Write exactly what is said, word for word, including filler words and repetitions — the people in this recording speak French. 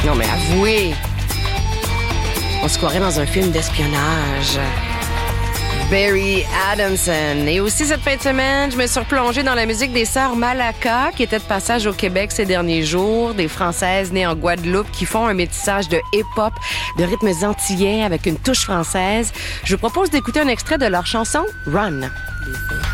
Non, mais avouez, on se croirait dans un film d'espionnage. Barry Adamson. Et aussi, cette fin de semaine, je me suis replongée dans la musique des sœurs Malaka, qui étaient de passage au Québec ces derniers jours, des Françaises nées en Guadeloupe qui font un métissage de hip-hop, de rythmes antillais avec une touche française. Je vous propose d'écouter un extrait de leur chanson « Run ».